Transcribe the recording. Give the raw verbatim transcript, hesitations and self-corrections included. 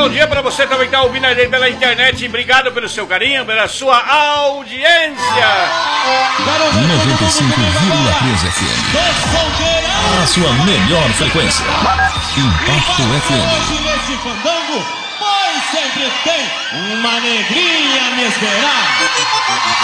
bom dia para você também que está ouvindo a gente pela internet. Obrigado pelo seu carinho, pela sua audiência. noventa e cinco vírgula três F M. A sua melhor frequência. Impacto F M. Nesse fandango, pois sempre tem uma negrinha a me esperar.